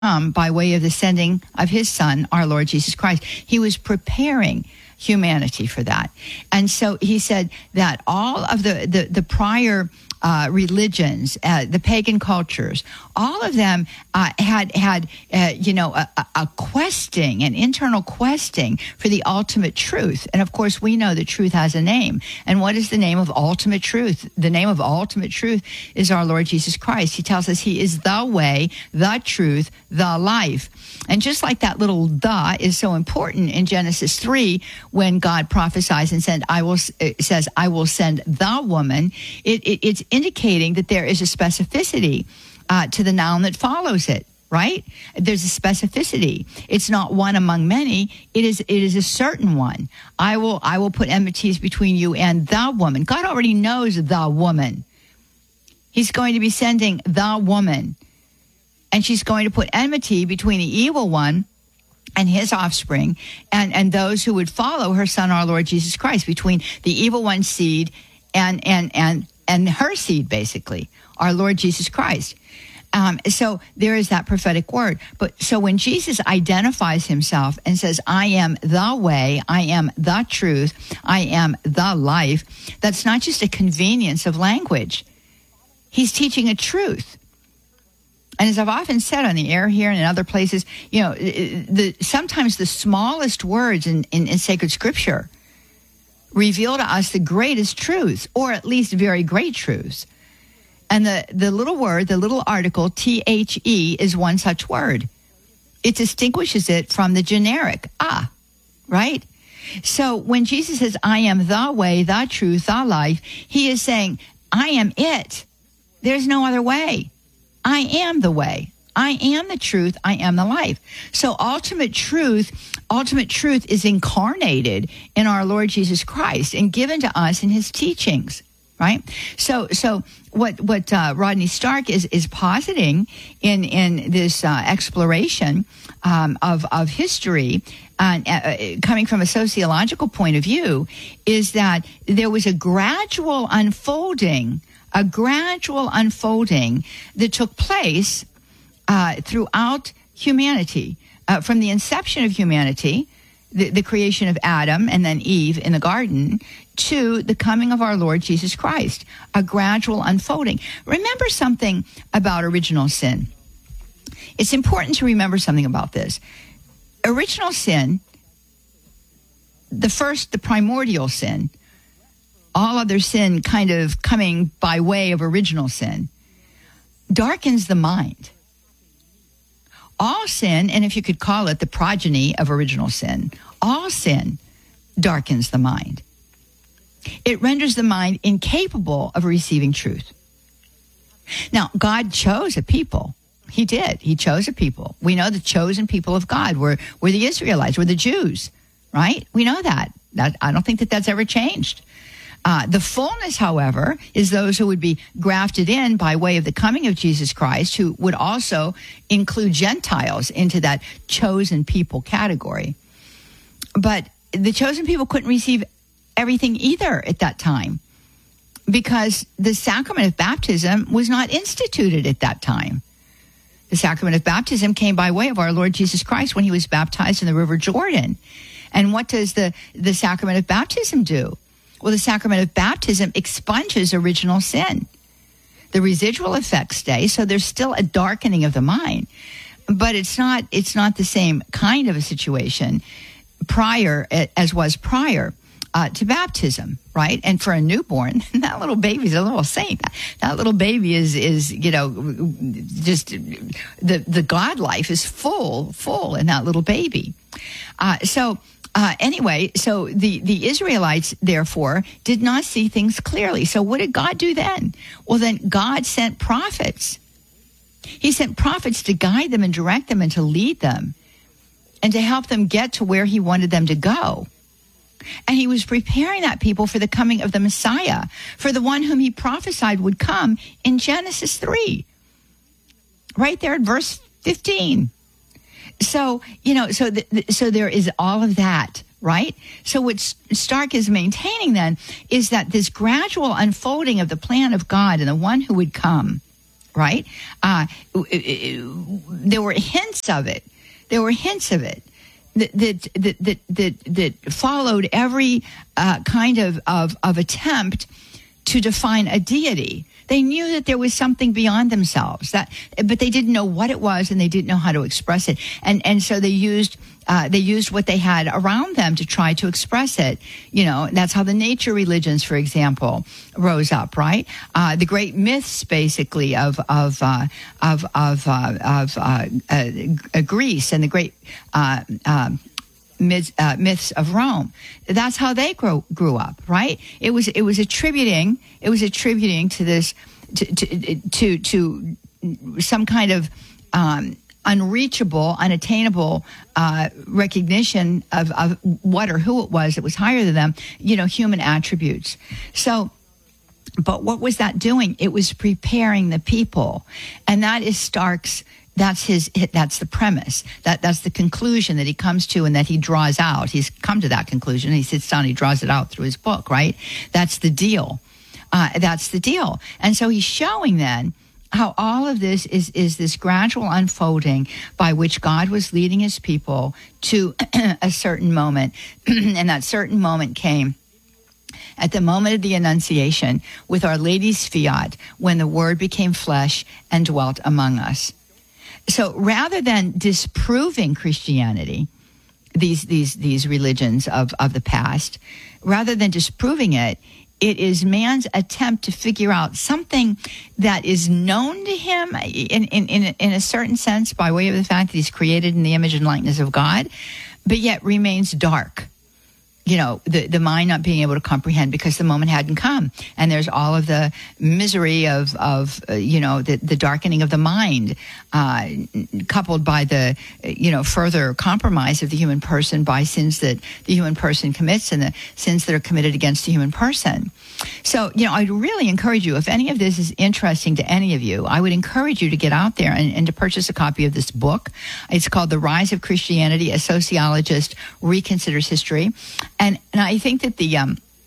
by way of the sending of his son, our Lord Jesus Christ. He was preparing humanity for that. And so he said that all of the prior religions, the pagan cultures, all of them had a questing, an internal questing for the ultimate truth. And of course, we know that truth has a name. And what is the name of ultimate truth? The name of ultimate truth is our Lord Jesus Christ. He tells us he is the way, the truth, the life. And just like that little "the" is so important in Genesis 3, when God prophesies and says, I will send the woman, it's indicating that there is a specificity to the noun that follows it, right? There's a specificity. It's not one among many. It is a certain one. I will put enmities between you and the woman. God already knows the woman. He's going to be sending the woman. And she's going to put enmity between the evil one and his offspring and those who would follow her son, our Lord Jesus Christ, between the evil one's seed and her seed, basically, our Lord Jesus Christ. So there is that prophetic word. But so when Jesus identifies himself and says, I am the way, I am the truth, I am the life, that's not just a convenience of language. He's teaching a truth. And as I've often said on the air here and in other places, sometimes the smallest words in sacred scripture reveal to us the greatest truths, or at least very great truths. And the little word, the little article, THE, is one such word. It distinguishes it from the generic, right? So when Jesus says, I am the way, the truth, the life, he is saying, I am it. There's no other way. I am the way. I am the truth. I am the life. So ultimate truth is incarnated in our Lord Jesus Christ and given to us in his teachings, right? So what Rodney Stark is positing in this exploration of history, coming from a sociological point of view, is that there was a gradual unfolding that took place throughout humanity, from the inception of humanity, the creation of Adam and then Eve in the garden, to the coming of our Lord Jesus Christ, a gradual unfolding. Remember something about original sin. It's important to remember something about this. Original sin, the primordial sin, all other sin kind of coming by way of original sin, darkens the mind. All sin, and if you could call it the progeny of original sin, all sin darkens the mind. It renders the mind incapable of receiving truth. Now, God chose a people. He did. He chose a people. We know the chosen people of God were the Israelites, were the Jews, right? We know that. I don't think that's ever changed. The fullness, however, is those who would be grafted in by way of the coming of Jesus Christ, who would also include Gentiles into that chosen people category. But the chosen people couldn't receive everything either at that time, because the sacrament of baptism was not instituted at that time. The sacrament of baptism came by way of our Lord Jesus Christ when he was baptized in the River Jordan. And what does the sacrament of baptism do? Well, the sacrament of baptism expunges original sin. The residual effects stay, so there's still a darkening of the mind. But it's not the same kind of a situation as was prior to baptism, right? And for a newborn, that little baby's a little saint. That little baby is just the God life is full in that little baby. Anyway, so the Israelites, therefore, did not see things clearly. So what did God do then? Well, then God sent prophets. He sent prophets to guide them and direct them and to lead them and to help them get to where he wanted them to go. And he was preparing that people for the coming of the Messiah, for the one whom he prophesied would come in Genesis 3, right there in verse 15. So, so there is all of that, right? So what Stark is maintaining then is that this gradual unfolding of the plan of God and the one who would come, right? There were hints of it. That followed every kind of attempt to define a deity. They knew that there was something beyond themselves, but they didn't know what it was, and they didn't know how to express it. And so they used what they had around them to try to express it. You know, that's how the nature religions, for example, rose up, right? The great myths, basically, of Greece, and the great myths of Rome. That's how they grew up, right? It was attributing to this to some kind of unreachable, unattainable recognition of what or who it was that was higher than them. You know, human attributes. So. But what was that doing? It was preparing the people, and that is Stark's. That's the premise. That's the conclusion that he comes to, and that he draws out. He's come to that conclusion. He sits down, he draws it out through his book, right? That's the deal. And so he's showing then how all of this is this gradual unfolding by which God was leading his people to a certain moment. And that certain moment came at the moment of the Annunciation with Our Lady's fiat, when the Word became flesh and dwelt among us. So rather than disproving Christianity, these religions of the past, rather than disproving it, it is man's attempt to figure out something that is known to him in a certain sense by way of the fact that he's created in the image and likeness of God, but yet remains dark. You know, the mind not being able to comprehend because the moment hadn't come. And there's all of the misery of the darkening of the mind, coupled by the, further compromise of the human person by sins that the human person commits and the sins that are committed against the human person. So, I'd really encourage you, if any of this is interesting to any of you, I would encourage you to get out there and to purchase a copy of this book. It's called The Rise of Christianity, A Sociologist Reconsiders History. And I think that the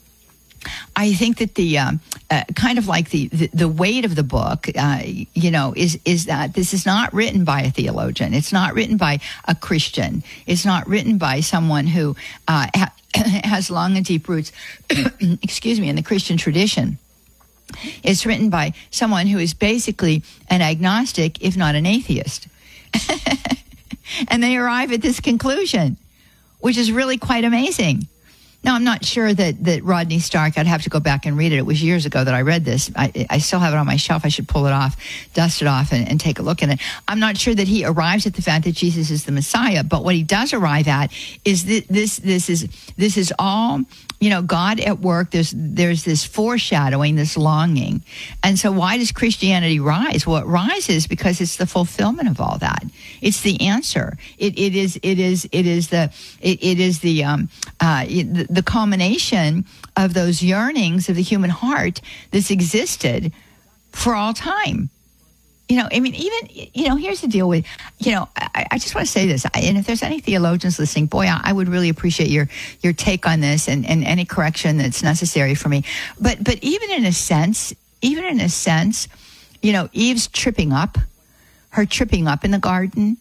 kind of like the weight of the book, is that this is not written by a theologian. It's not written by a Christian. It's not written by someone who has long and deep roots, excuse me, in the Christian tradition. It's written by someone who is basically an agnostic, if not an atheist. And they arrive at this conclusion, which is really quite amazing. Now, I'm not sure that Rodney Stark, I'd have to go back and read it. It was years ago that I read this. I still have it on my shelf. I should pull it off, dust it off, and take a look at it. I'm not sure that he arrives at the fact that Jesus is the Messiah, but what he does arrive at is this is all, God at work. There's this foreshadowing, this longing. And so why does Christianity rise? Well, it rises because it's the fulfillment of all that. It's the answer. It is the culmination of those yearnings of the human heart that's existed for all time. Here's the deal with, I just want to say this, and if there's any theologians listening, boy, I would really appreciate your take on this and any correction that's necessary for me. But even in a sense, Eve's tripping up in the garden,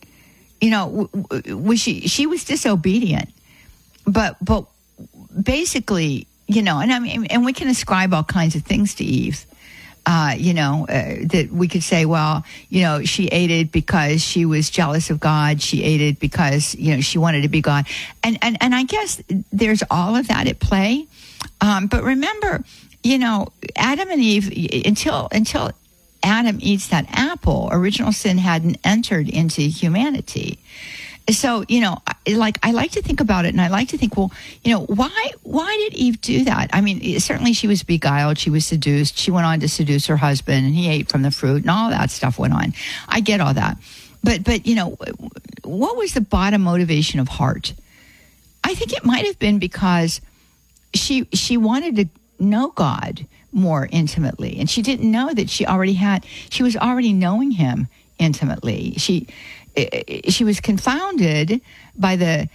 she was disobedient, but basically, and we can ascribe all kinds of things to Eve. That we could say, well, she ate it because she was jealous of God. She ate it because, she wanted to be God. And I guess there's all of that at play. But remember, Adam and Eve, until Adam eats that apple, original sin hadn't entered into humanity. So, I like to think about it, and I like to think, well, why did Eve do that? I mean, certainly she was beguiled, she was seduced, she went on to seduce her husband, and he ate from the fruit, and all that stuff went on. I get all that. But what was the bottom motivation of heart? I think it might have been because she wanted to know God more intimately, and she didn't know that she was already knowing him intimately. She was confounded by the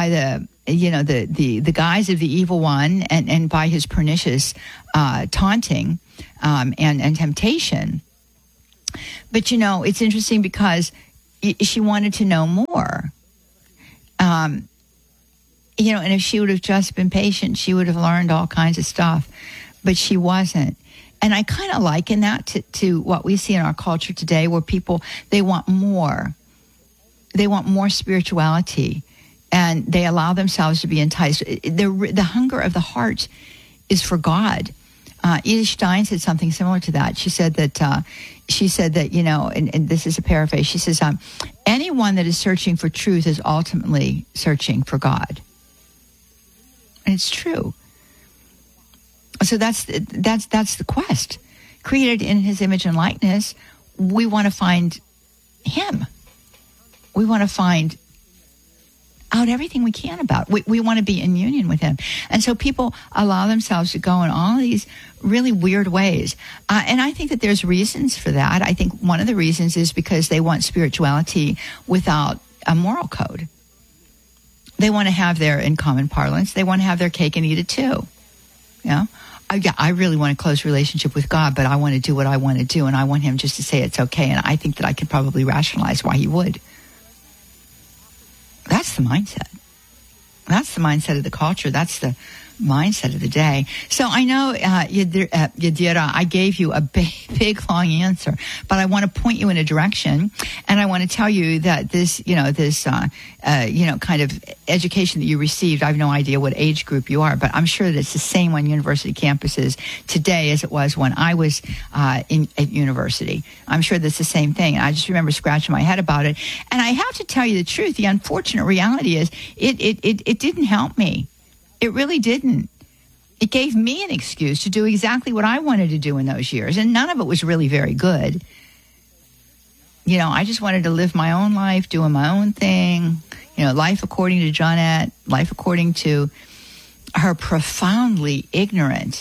guise of the evil one and by his pernicious taunting and temptation. But, it's interesting because she wanted to know more. And if she would have just been patient, she would have learned all kinds of stuff. But she wasn't. And I kind of liken that to what we see in our culture today, where people, they want more. They want more spirituality, and they allow themselves to be enticed. The hunger of the heart is for God. Edith Stein said something similar to that. She said that, and this is a paraphrase. She says, anyone that is searching for truth is ultimately searching for God. And it's true. So that's the quest. Created in his image and likeness, we want to find him. We want to find out everything we can about. We want to be in union with him. And so people allow themselves to go in all these really weird ways. And I think that there's reasons for that. I think one of the reasons is because they want spirituality without a moral code. They want to have in common parlance, they want to have their cake and eat it too. I really want a close relationship with God, but I want to do what I want to do, and I want him just to say it's okay. And I think that I can probably rationalize why he would. That's the mindset. That's the mindset of the culture. That's the mindset of the day. So I know, Yadira, I gave you a big, long answer, but I want to point you in a direction, and I want to tell you that this kind of education that you received, I have no idea what age group you are, but I'm sure that it's the same on university campuses today as it was when I was at university. I'm sure that's the same thing. I just remember scratching my head about it. And I have to tell you the truth. The unfortunate reality is it didn't help me. It really didn't. It gave me an excuse to do exactly what I wanted to do in those years. And none of it was really very good. I just wanted to live my own life, doing my own thing. Life according to Johnette, life according to her profoundly ignorant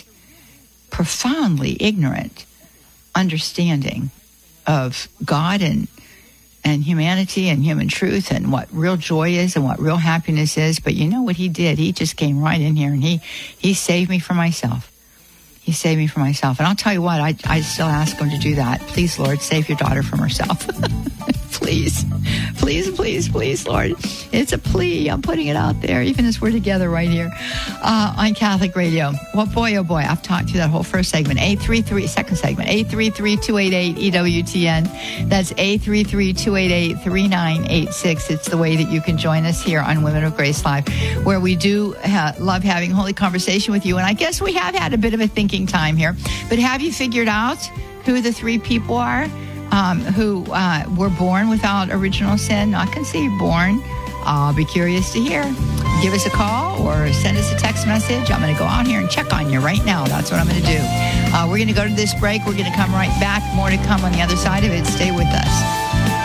understanding of God and humanity and human truth and what real joy is and what real happiness is. But you know what he did? He just came right in here and he saved me from myself. He saved me from myself. And I'll tell you what, I still ask him to do that. Please, Lord, save your daughter from herself. Please, Lord. It's a plea. I'm putting it out there, even as we're together right here on Catholic Radio. Well, boy, oh boy, I've talked through that whole first segment. Second segment, 833-288-EWTN. That's 833-288-3986. It's the way that you can join us here on Women of Grace Live, where we do love having holy conversation with you. And I guess we have had a bit of a thinking time here. But have you figured out who the three people are who were born without original sin, not conceived, born? I'll be curious to hear. Give us a call or send us a text message. I'm going to go out here and check on you right now. That's what I'm going to do. We're going to go to this break. We're going to come right back. More to come on the other side of it. Stay with us.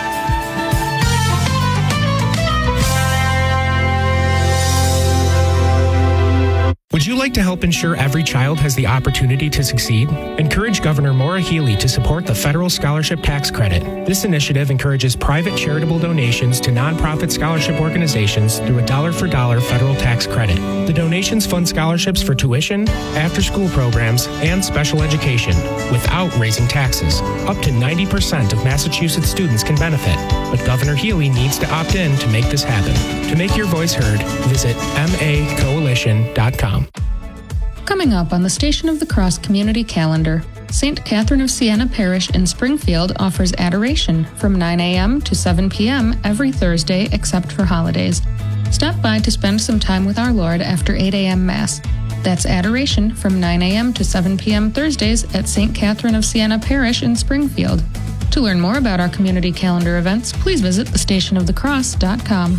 Would you like to help ensure every child has the opportunity to succeed? Encourage Governor Maura Healey to support the Federal Scholarship Tax Credit. This initiative encourages private charitable donations to nonprofit scholarship organizations through a dollar-for-dollar federal tax credit. The donations fund scholarships for tuition, after-school programs, and special education without raising taxes. Up to 90% of Massachusetts students can benefit, but Governor Healey needs to opt in to make this happen. To make your voice heard, visit macoalition.com. Coming up on the Station of the Cross community calendar, St. Catherine of Siena Parish in Springfield offers adoration from 9 a.m. to 7 p.m. every Thursday except for holidays. Stop by to spend some time with our Lord after 8 a.m. Mass. That's adoration from 9 a.m. to 7 p.m. Thursdays at St. Catherine of Siena Parish in Springfield. To learn more about our community calendar events, please visit thestationofthecross.com.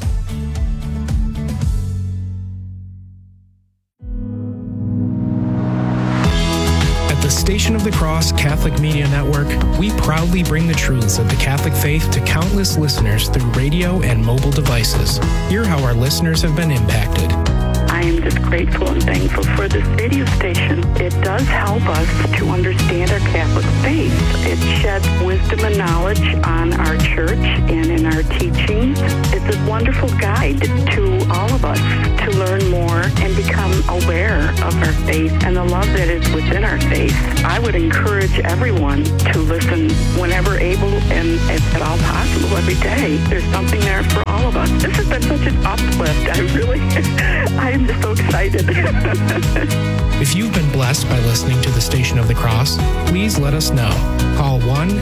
The Station of the Cross Catholic Media Network, we proudly bring the truths of the Catholic faith to countless listeners through radio and mobile devices. Hear how our listeners have been impacted. I am just grateful and thankful for this radio station. It does help us to understand our Catholic faith. It sheds wisdom and knowledge on our church and in our teachings. It's a wonderful guide to all of us to learn more and become aware of our faith and the love that is within our faith. I would encourage everyone to listen whenever able and if at all possible every day. There's something there for all of us. This has been such an uplift. I am just so excited. If you've been blessed by listening to the Station of the Cross, please let us know. Call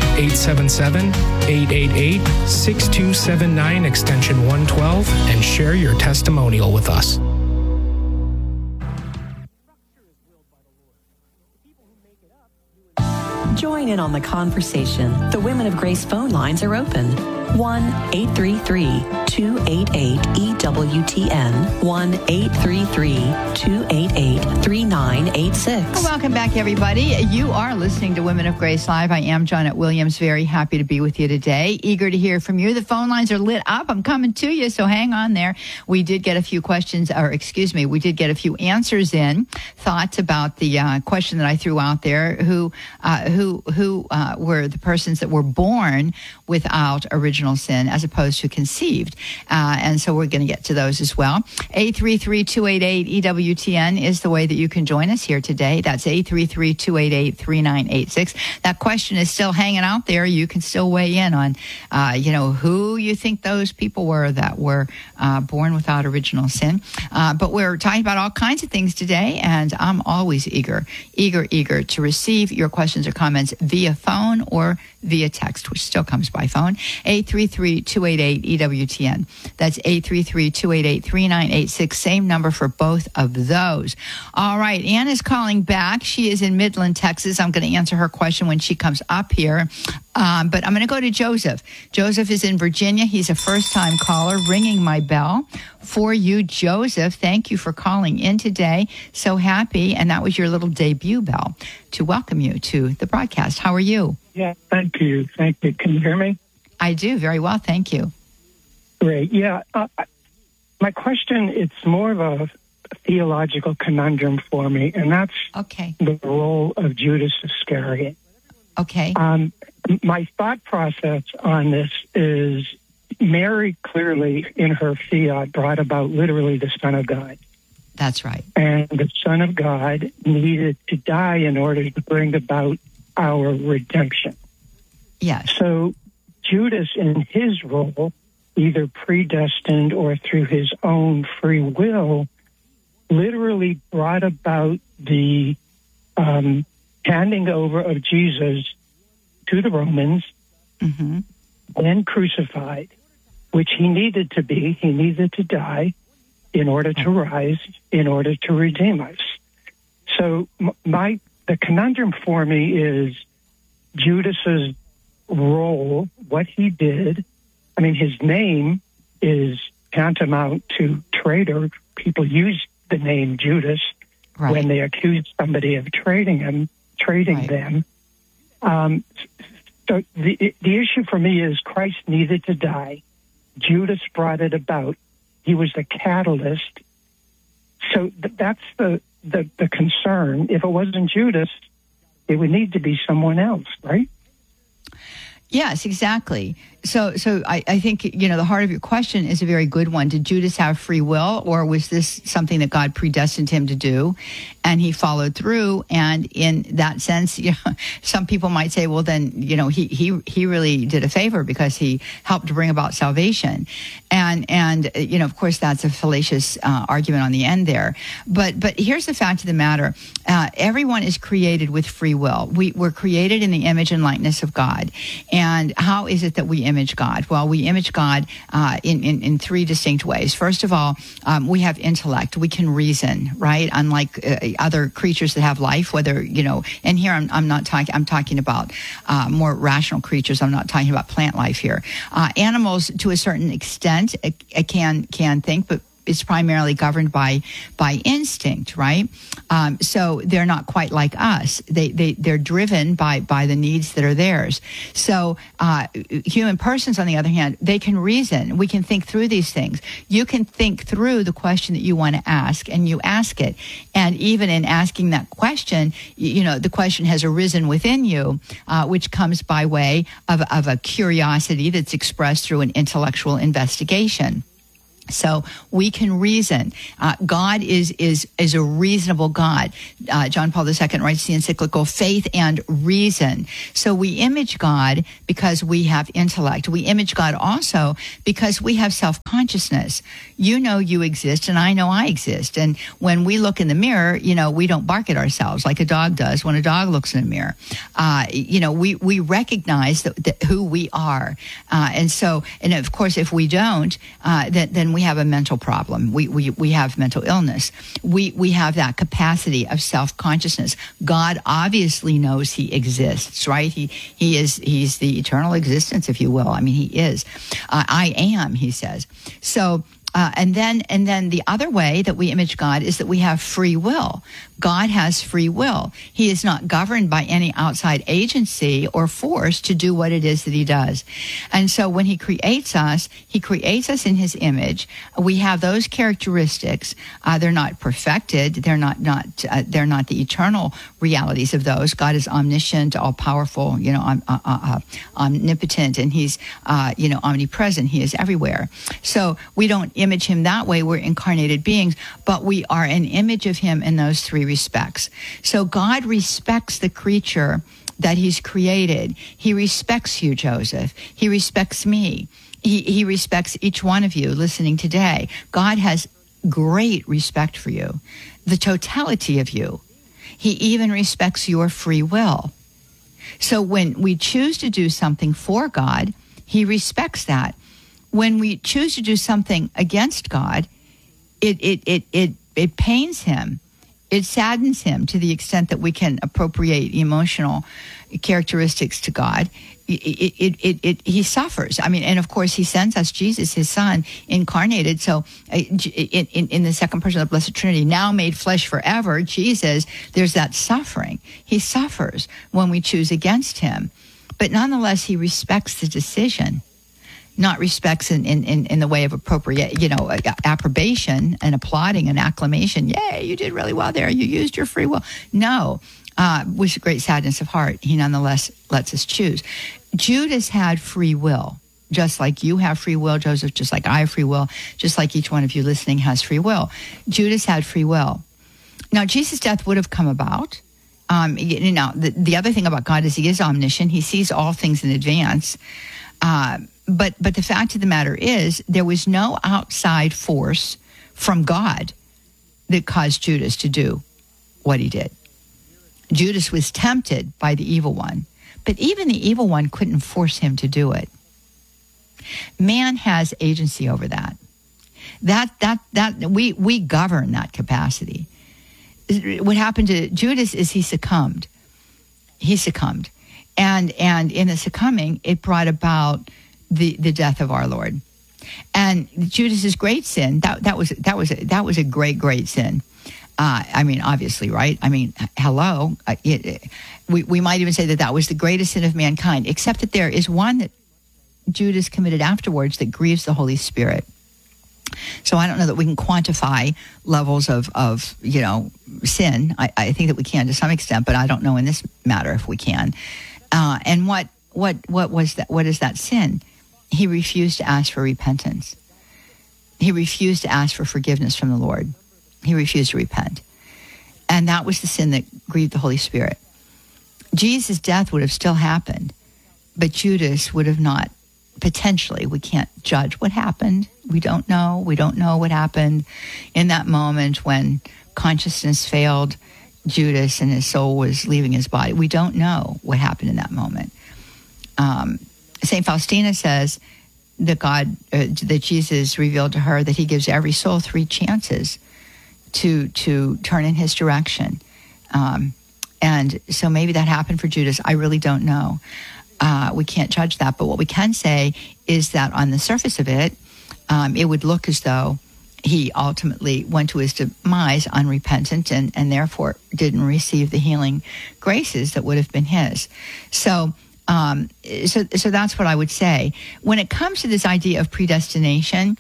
1-877-888-6279 extension 112 and share your testimonial with us. Join in on the conversation. The Women of Grace phone lines are open. 1-833-288-EWTN. 1-833-288-3986. Welcome back, everybody. You are listening to Women of Grace Live. I am Janet Williams. Very happy to be with you today. Eager to hear from you. The phone lines are lit up. I'm coming to you, so hang on there. We did get a few questions, we did get a few answers in. Thoughts about the question that I threw out there. Who were the persons that were born without original sin as opposed to conceived? And so we're going to get to those as well. 833-288-EWTN is the way that you can join us here today. That's 833-288-3986. That question is still hanging out there. You can still weigh in on, who you think those people were that were born without original sin. But we're talking about all kinds of things today, and I'm always eager to receive your questions or comments via phone or via text, which still comes by phone. 833-288-EWTN. That's 833-288-3986. Same number for both of those. All right, Ann is calling back. She is in Midland, Texas. I'm going to answer her question when she comes up here. But I'm going to go to Joseph. Joseph is in Virginia. He's a first-time caller, ringing my bell for you, Joseph. Thank you for calling in today. So happy. And that was your little debut bell to welcome you to the broadcast. How are you? Yeah, thank you. Thank you. Can you hear me? I do. Very well. Thank you. Great. Yeah. My question, it's more of a theological conundrum for me, and that's the role of Judas Iscariot. Okay. My thought process on this is Mary clearly in her fiat brought about literally the Son of God. That's right. And the Son of God needed to die in order to bring about our redemption. Yes. So Judas, in his role, either predestined or through his own free will, literally brought about the handing over of Jesus to the Romans, then crucified, which he needed to be. He needed to die in order to rise, in order to redeem us. So the conundrum for me is Judas's role, what he did. I mean, his name is tantamount to traitor. People use the name Judas when they accuse somebody of trading them. So the issue for me is Christ needed to die. Judas brought it about. He was the catalyst. So that's the concern. If it wasn't Judas, it would need to be someone else, right? Yes, exactly. So I think, the heart of your question is a very good one. Did Judas have free will, or was this something that God predestined him to do and he followed through? And in that sense, some people might say, well, then, he really did a favor because he helped to bring about salvation. And of course, that's a fallacious argument on the end there. But here's the fact of the matter. Everyone is created with free will. We're created in the image and likeness of God. And how is it that we image God? Well, we image God in three distinct ways. First of all, we have intellect. We can reason, right? Unlike other creatures that have life, whether, and here I'm talking about more rational creatures. I'm not talking about plant life here. Animals, to a certain extent, can think, but it's primarily governed by instinct, right? So they're not quite like us. They're driven by the needs that are theirs. So human persons, on the other hand, they can reason. We can think through these things. You can think through the question that you want to ask, and you ask it. And even in asking that question, the question has arisen within you, which comes by way of a curiosity that's expressed through an intellectual investigation. So we can reason. God is a reasonable God. John Paul II writes the encyclical Faith and Reason. So we image God because we have intellect. We image God also because we have self-consciousness. You know you exist, and I know I exist. And when we look in the mirror, we don't bark at ourselves like a dog does when a dog looks in a mirror. We recognize who we are. And of course, if we don't, then we have a mental problem. We have mental illness. We have that capacity of self-consciousness. God obviously knows he exists, right? He's the eternal existence, if you will. I mean, he is. I am, he says. So, and then the other way that we image God is that we have free will. God has free will. He is not governed by any outside agency or force to do what it is that he does. And so when he creates us in his image. We have those characteristics. They're not perfected. They're not the eternal realities of those. God is omniscient, all powerful, omnipotent, and he's, omnipresent. He is everywhere. So we don't image him that way. We're incarnated beings, but we are an image of him in those three respects. So God respects the creature that he's created. He respects you, Joseph. He respects me. He respects each one of you listening today. God has great respect for you, the totality of you. He even respects your free will. So when we choose to do something for God, he respects that. When we choose to do something against God, it pains him. It saddens him to the extent that we can appropriate emotional characteristics to God. He suffers. I mean, and of course, he sends us Jesus, his son, incarnated. So in the second person of the Blessed Trinity, now made flesh forever, Jesus, there's that suffering. He suffers when we choose against him. But nonetheless, he respects the decision. Not respects in the way of appropriate, approbation and applauding and acclamation. Yay, you did really well there. You used your free will. No, with great sadness of heart, he nonetheless lets us choose. Judas had free will, just like you have free will, Joseph, just like I have free will, just like each one of you listening has free will. Judas had free will. Now, Jesus' death would have come about. The other thing about God is he is omniscient. He sees all things in advance. But the fact of the matter is, there was no outside force from God that caused Judas to do what he did. Judas was tempted by the evil one, but even the evil one couldn't force him to do it. Man has agency over that. We govern that capacity. What happened to Judas is he succumbed. And in the succumbing, it brought about the death of our Lord. And Judas's great sin, that was a great sin. Obviously, right? Hello. We might even say that was the greatest sin of mankind, except that there is one that Judas committed afterwards that grieves the Holy Spirit. So I don't know that we can quantify levels of sin. I think that we can to some extent, but I don't know in this matter if we can. And what was that? What is that sin? He refused to ask for repentance. He refused to ask for forgiveness from the Lord. He refused to repent. And that was the sin that grieved the Holy Spirit. Jesus' death would have still happened, but Judas would have not. Potentially, we can't judge what happened. We don't know. We don't know what happened in that moment when consciousness failed Judas and his soul was leaving his body. We don't know what happened in that moment. St. Faustina says that Jesus revealed to her that he gives every soul 3 chances to turn in his direction. And so maybe that happened for Judas. I really don't know. We can't judge that. But what we can say is that on the surface of it, it would look as though he ultimately went to his demise unrepentant and therefore didn't receive the healing graces that would have been his. So that's what I would say. When it comes to this idea of predestination,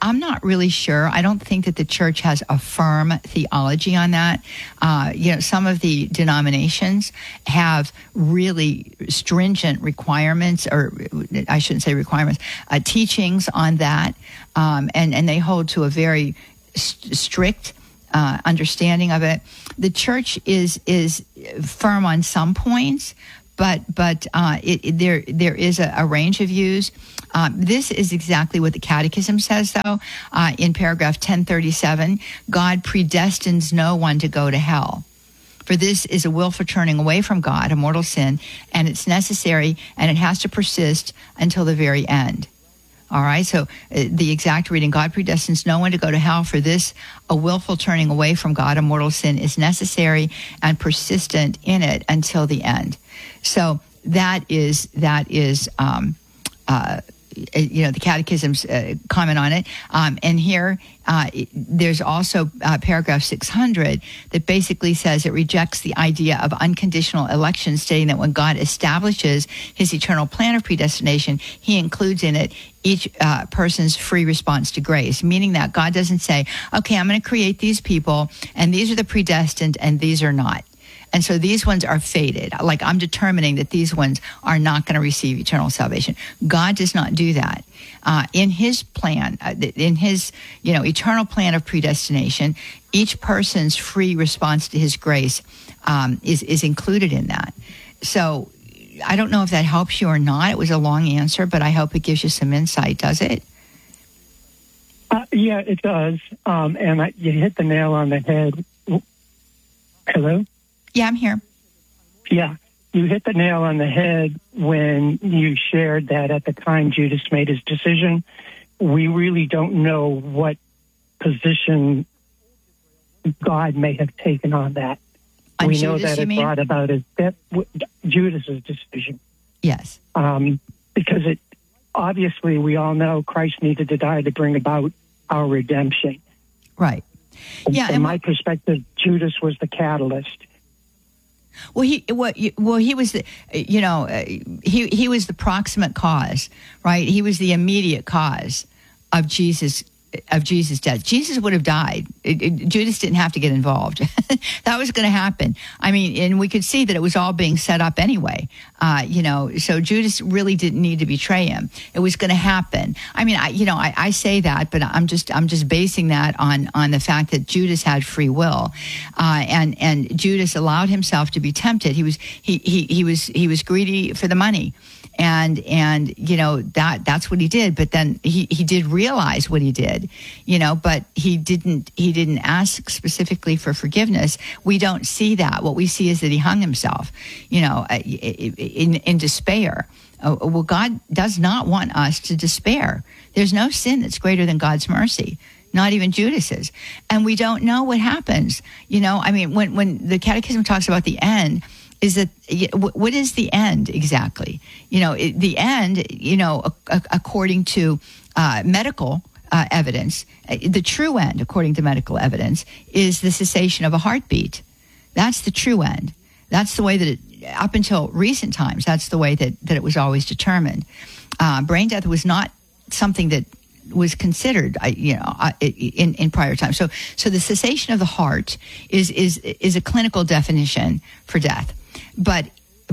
I'm not really sure. I don't think that the church has a firm theology on that. Some of the denominations have really stringent requirements, or I shouldn't say requirements, teachings on that, and they hold to a very strict understanding of it. The church is firm on some points, but there is a range of views. This is exactly what the Catechism says, though. In paragraph 1037, God predestines no one to go to hell. For this is a willful turning away from God, a mortal sin, and it's necessary, and it has to persist until the very end. All right, so the exact reading, God predestines no one to go to hell. For this, a willful turning away from God, a mortal sin, is necessary and persistent in it until the end. So that is the Catechism's comment on it. And here, there's also paragraph 600 that basically says it rejects the idea of unconditional election, stating that when God establishes his eternal plan of predestination, he includes in it each person's free response to grace, meaning that God doesn't say, okay, I'm going to create these people, and these are the predestined, and these are not. And so these ones are fated. Like, I'm determining that these ones are not going to receive eternal salvation. God does not do that. In his plan, in his, eternal plan of predestination, each person's free response to his grace is included in that. So I don't know if that helps you or not. It was a long answer, but I hope it gives you some insight. Does it? Yeah, it does. And you hit the nail on the head. Hello? Yeah, I'm here. Yeah, you hit the nail on the head when you shared that at the time Judas made his decision, we really don't know what position God may have taken on that. We know that it brought about Judas's decision. Yes. Because obviously we all know Christ needed to die to bring about our redemption. Right. Yeah. From my perspective, Judas was the catalyst. Well, he was the, he was the proximate cause, right? He was the immediate cause of Jesus' death. Jesus would have died. Judas didn't have to get involved. That was going to happen. I mean, and we could see that it was all being set up anyway. So Judas really didn't need to betray him. It was going to happen. I mean, I say that, but I'm just basing that on the fact that Judas had free will, and Judas allowed himself to be tempted. He was greedy for the money. And that's what he did. But then he did realize what he did, but he didn't ask specifically for forgiveness. We don't see that. What we see is that he hung himself, in despair. Well, God does not want us to despair. There's no sin that's greater than God's mercy. Not even Judas's. And we don't know what happens. When the Catechism talks about the end, is that what is the end exactly? The end, according to medical evidence, the true end, according to medical evidence, is the cessation of a heartbeat. That's the true end. That's the way that up until recent times, that's the way that it was always determined. Brain death was not something that was considered, in prior times. So the cessation of the heart is a clinical definition for death. But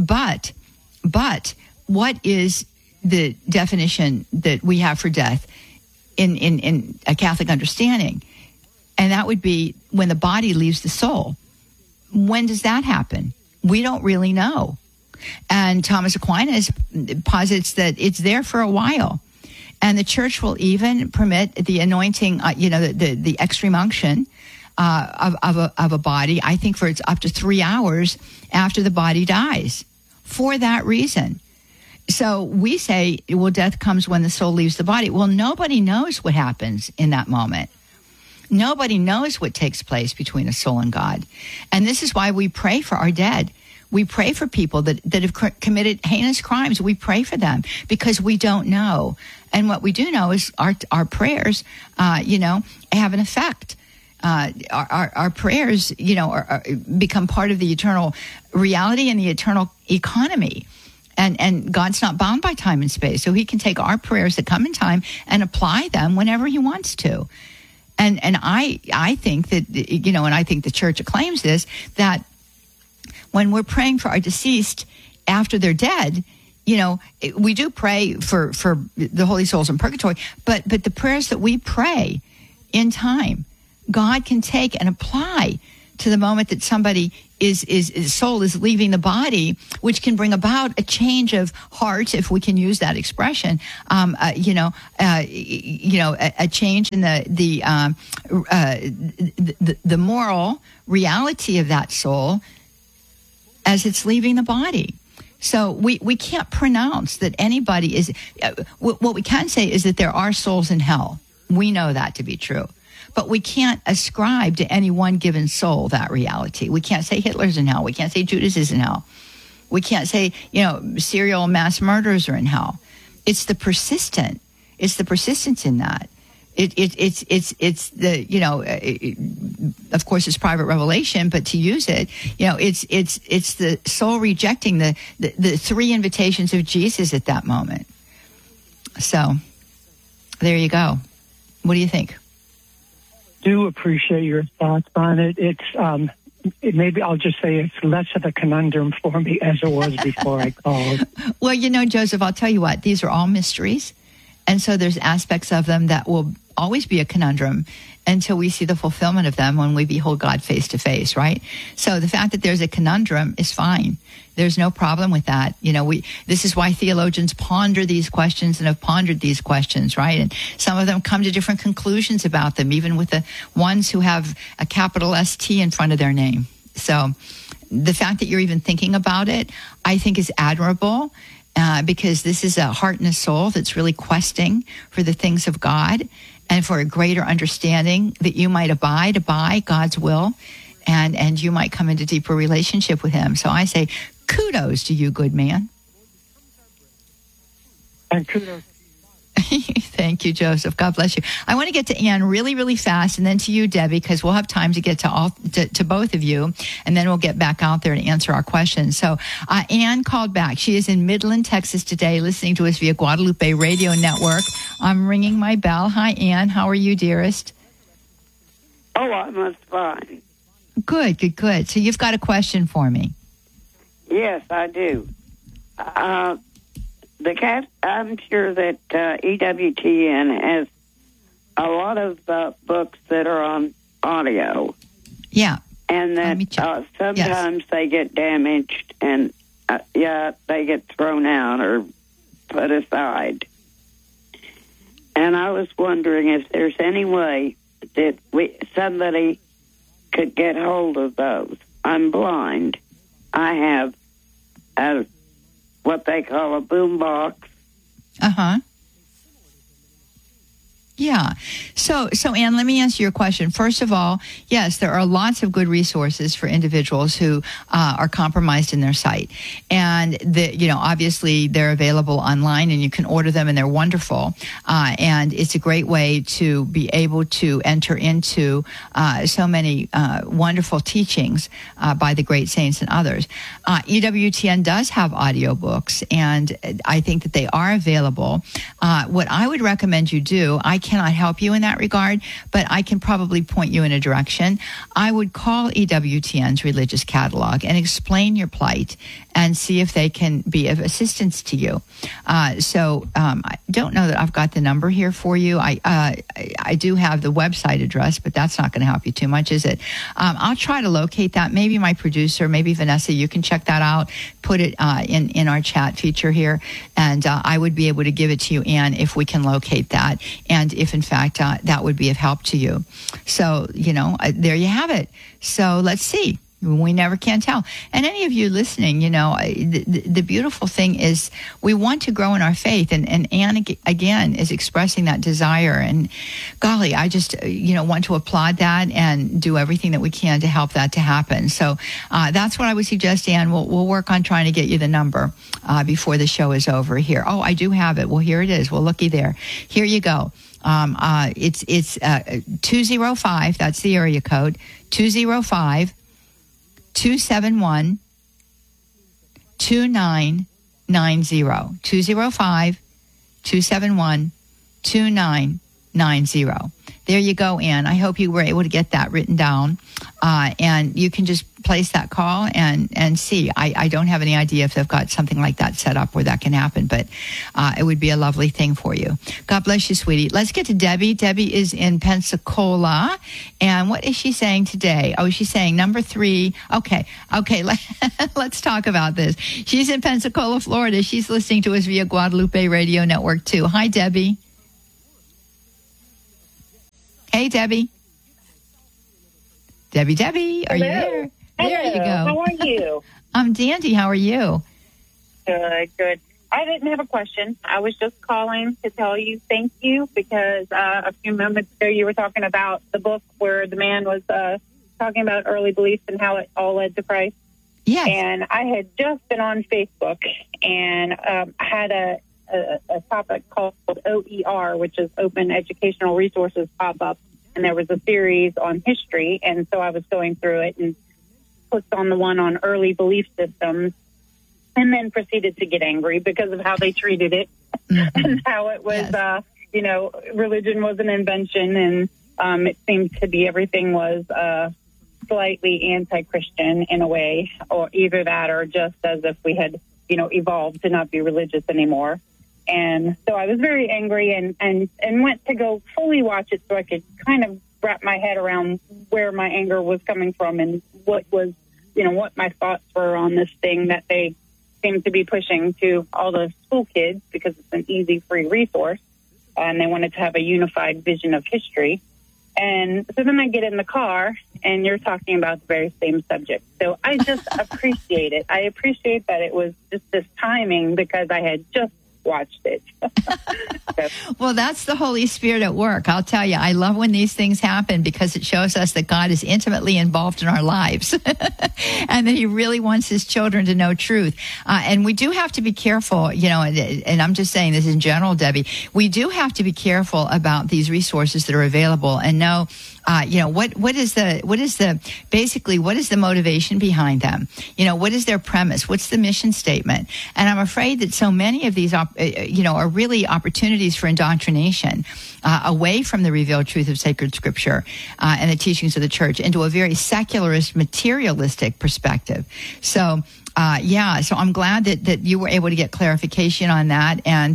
what is the definition that we have for death in a Catholic understanding? And that would be when the body leaves the soul. When does that happen? We don't really know. And Thomas Aquinas posits that it's there for a while. And the church will even permit the anointing, the extreme unction of a body, I think, for it's up to 3 hours after the body dies, for that reason. So we say, well, death comes when the soul leaves the body. Well, nobody knows what happens in that moment. Nobody knows what takes place between a soul and God. And this is why we pray for our dead. We pray for people that have committed heinous crimes. We pray for them because we don't know. And what we do know is our prayers, have an effect. Our prayers, become part of the eternal reality and the eternal economy. And God's not bound by time and space. So he can take our prayers that come in time and apply them whenever he wants to. And I think that, and I think the church acclaims this, that when we're praying for our deceased after they're dead, we do pray for the holy souls in purgatory, but the prayers that we pray in time, God can take and apply to the moment that somebody his soul is leaving the body, which can bring about a change of heart, if we can use that expression. A change in the moral reality of that soul as it's leaving the body. So we can't pronounce that anybody is. What we can say is that there are souls in hell. We know that to be true. But we can't ascribe to any one given soul that reality. We can't say Hitler's in hell. We can't say Judas is in hell. We can't say, serial mass murderers are in hell. It's the persistence in that. It's the, of course, it's private revelation, but to use it, it's the soul rejecting the three invitations of Jesus at that moment. So there you go. What do you think? Do appreciate your thoughts on it. It's maybe I'll just say it's less of a conundrum for me as it was before I called. Well, Joseph, I'll tell you what, these are all mysteries. And so there's aspects of them that will always be a conundrum until we see the fulfillment of them when we behold God face to face, right? So the fact that there's a conundrum is fine. There's no problem with that. This is why theologians ponder these questions and have pondered these questions, right? And some of them come to different conclusions about them, even with the ones who have a capital ST in front of their name. So the fact that you're even thinking about it, I think is admirable. Because this is a heart and a soul that's really questing for the things of God and for a greater understanding that you might abide by God's will and you might come into deeper relationship with him. So I say kudos to you, good man. And kudos. Thank you, Joseph. God bless you. I want to get to Ann really, really fast, and then to you, Debbie, because we'll have time to get to both of you, and then we'll get back out there to answer our questions. So Ann called back. She is in Midland, Texas today, listening to us via Guadalupe Radio Network. I'm ringing my bell. Hi, Ann. How are you, dearest? Oh, I'm fine. Good. So you've got a question for me. Yes, I do. I'm sure that EWTN has a lot of books that are on audio. Yeah. And that sometimes they get damaged and, they get thrown out or put aside. And I was wondering if there's any way that somebody could get hold of those. I'm blind. I have what they call a boom box. Uh-huh. Yeah. So Ann, let me answer your question. First of all, yes, there are lots of good resources for individuals who are compromised in their sight. And, obviously they're available online and you can order them and they're wonderful. And it's a great way to be able to enter into so many wonderful teachings by the great saints and others. EWTN does have audiobooks, and I think that they are available. What I would recommend you do, I cannot help you in that regard, but I can probably point you in a direction. I would call EWTN's religious catalog and explain your plight and see if they can be of assistance to you. I don't know that I've got the number here for you. I do have the website address, but that's not going to help you too much, is it? I'll try to locate that. Maybe my producer, maybe Vanessa, you can check that out, put it in our chat feature here, and I would be able to give it to you, Ann, if we can locate that, and if in fact that would be of help to you. So, there you have it. So let's see. We never can tell. And any of you listening, the beautiful thing is we want to grow in our faith. And Ann, again, is expressing that desire. And golly, I just, want to applaud that and do everything that we can to help that to happen. So that's what I would suggest, Ann. We'll work on trying to get you the number before the show is over here. Oh, I do have it. Well, here it is. Well, looky there. Here you go. It's 205. That's the area code. 205-271-29 205-271-2990. There you go, Ann. I hope you were able to get that written down. And you can just place that call and see. I don't have any idea if they've got something like that set up where that can happen, but it would be a lovely thing for you. God bless you, sweetie. Let's get to Debbie. Debbie is in Pensacola. And what is she saying today? Oh, she's saying number 3. Okay. Let's talk about this. She's in Pensacola, Florida. She's listening to us via Guadalupe Radio Network 2. Hi, Debbie. Hey, Debbie. Debbie, are you there? There you go. How are you? I'm dandy. How are you? Good. I didn't have a question. I was just calling to tell you thank you because a few moments ago you were talking about the book where the man was talking about early beliefs and how it all led to Christ. Yes. And I had just been on Facebook and had a topic called OER, which is Open Educational Resources, pop up. And there was a series on history. And so I was going through it and clicked on the one on early belief systems and then proceeded to get angry because of how they treated it and how it was, religion was an invention. And it seemed to be everything was slightly anti-Christian in a way, or either that or just as if we had, evolved to not be religious anymore. And so I was very angry and went to go fully watch it so I could kind of wrap my head around where my anger was coming from and what was, what my thoughts were on this thing that they seem to be pushing to all the school kids because it's an easy, free resource. And they wanted to have a unified vision of history. And so then I get in the car and you're talking about the very same subject. So I just appreciate it. I appreciate that it was just this timing because I had just watched it. Well, that's the Holy Spirit at work. I'll tell you, I love when these things happen because it shows us that God is intimately involved in our lives and that he really wants his children to know truth. And we do have to be careful, and I'm just saying this in general, Debbie, we do have to be careful about these resources that are available and know what is the motivation behind them? What is their premise? What's the mission statement? And I'm afraid that so many of these, are really opportunities for indoctrination away from the revealed truth of sacred scripture and the teachings of the church into a very secularist, materialistic perspective. So I'm glad that you were able to get clarification on that. And,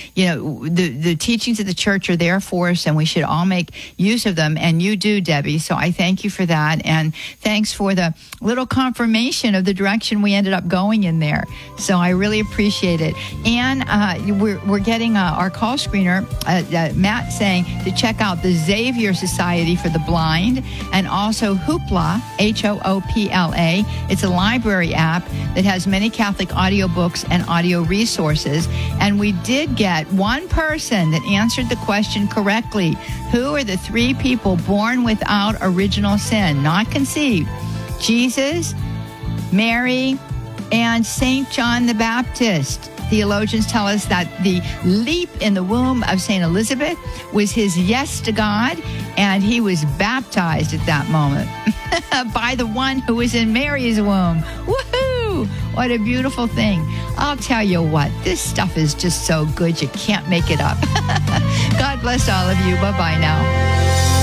the teachings of the church are there for us, and we should all make use of them. And you do, Debbie. So I thank you for that. And thanks for the little confirmation of the direction we ended up going in there. So I really appreciate it. And we're getting our call screener, Matt, saying to check out the Xavier Society for the Blind and also Hoopla, Hoopla. It's a library app that has many Catholic audiobooks and audio resources. And we did get one person that answered the question correctly. Who are the 3 people born without original sin, not conceived? Jesus, Mary, and St. John the Baptist. Theologians tell us that the leap in the womb of St. Elizabeth was his yes to God, and he was baptized at that moment by the one who was in Mary's womb. Woohoo! What a beautiful thing. I'll tell you what, this stuff is just so good you can't make it up. God bless all of you. Bye-bye now.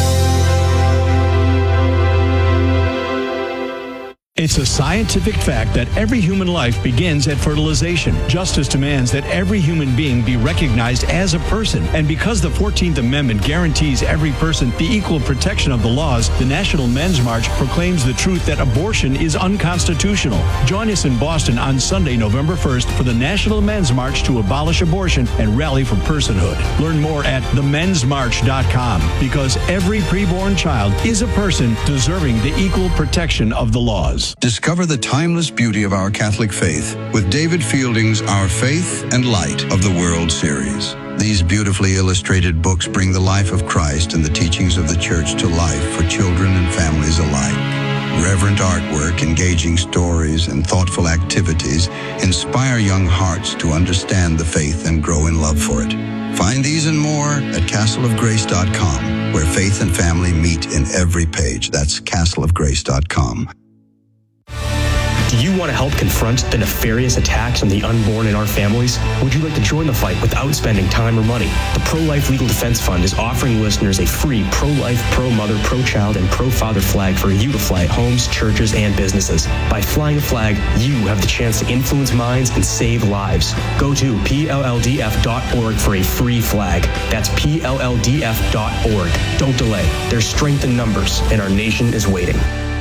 It's a scientific fact that every human life begins at fertilization. Justice demands that every human being be recognized as a person. And because the 14th Amendment guarantees every person the equal protection of the laws, the National Men's March proclaims the truth that abortion is unconstitutional. Join us in Boston on Sunday, November 1st for the National Men's March to abolish abortion and rally for personhood. Learn more at themensmarch.com because every preborn child is a person deserving the equal protection of the laws. Discover the timeless beauty of our Catholic faith with David Fielding's Our Faith and Light of the World series. These beautifully illustrated books bring the life of Christ and the teachings of the Church to life for children and families alike. Reverent artwork, engaging stories, and thoughtful activities inspire young hearts to understand the faith and grow in love for it. Find these and more at castleofgrace.com, where faith and family meet in every page. That's castleofgrace.com. Do you want to help confront the nefarious attacks on the unborn in our families? Would you like to join the fight without spending time or money? The Pro-Life Legal Defense Fund is offering listeners a free pro-life, pro-mother, pro-child, and pro-father flag for you to fly at homes, churches, and businesses. By flying a flag, you have the chance to influence minds and save lives. Go to PLLDF.org for a free flag. That's PLLDF.org. Don't delay. There's strength in numbers, and our nation is waiting.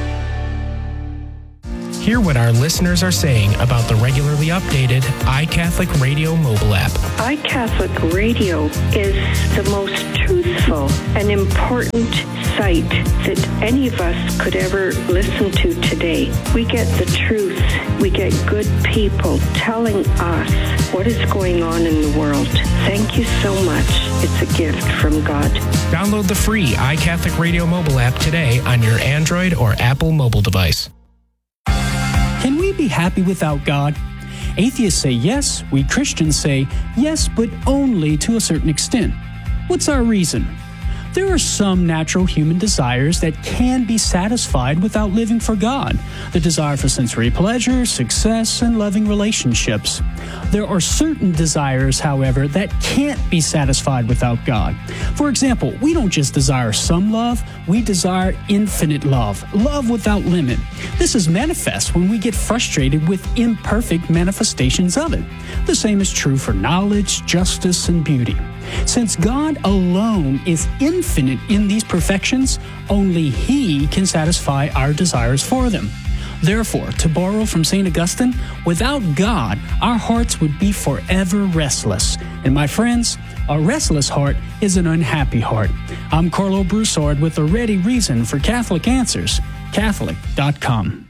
Hear what our listeners are saying about the regularly updated iCatholic Radio mobile app. iCatholic Radio is the most truthful and important site that any of us could ever listen to today. We get the truth. We get good people telling us what is going on in the world. Thank you so much. It's a gift from God. Download the free iCatholic Radio mobile app today on your Android or Apple mobile device. Can we be happy without God? Atheists say yes. We Christians say yes, but only to a certain extent. What's our reason? There are some natural human desires that can be satisfied without living for God. The desire for sensory pleasure, success, and loving relationships. There are certain desires, however, that can't be satisfied without God. For example, we don't just desire some love, we desire infinite love, love without limit. This is manifest when we get frustrated with imperfect manifestations of it. The same is true for knowledge, justice, and beauty. Since God alone is infinite in these perfections, only He can satisfy our desires for them. Therefore, to borrow from St. Augustine, without God, our hearts would be forever restless. And my friends, a restless heart is an unhappy heart. I'm Carlo Broussard with a ready reason for Catholic Answers, Catholic.com.